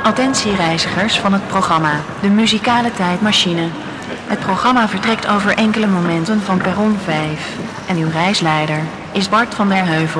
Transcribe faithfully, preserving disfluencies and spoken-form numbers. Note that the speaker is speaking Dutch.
Attentie reizigers van het programma, de muzikale tijdmachine. Het programma vertrekt over enkele momenten van perron vijf. En uw reisleider is Bart van der Heuvel.